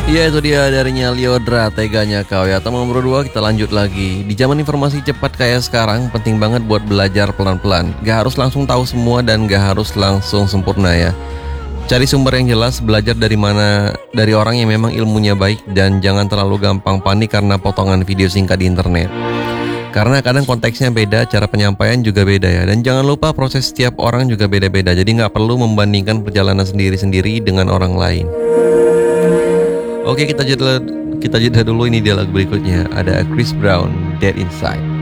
Iya, itu dia darinya Lyodra, teganya kau ya. Teman berdua, kita lanjut lagi. Di zaman informasi cepat kayak sekarang, penting banget buat belajar pelan-pelan. Gak harus langsung tahu semua dan gak harus langsung sempurna ya. Cari sumber yang jelas, belajar dari mana, dari orang yang memang ilmunya baik, dan jangan terlalu gampang panik karena potongan video singkat di internet. Karena kadang konteksnya beda, cara penyampaian juga beda ya. Dan jangan lupa proses setiap orang juga beda-beda. Jadi nggak perlu membandingkan perjalanan sendiri-sendiri dengan orang lain. Oke, kita jeda dulu, ini dia lagu berikutnya. Ada Chris Brown, Dead Inside.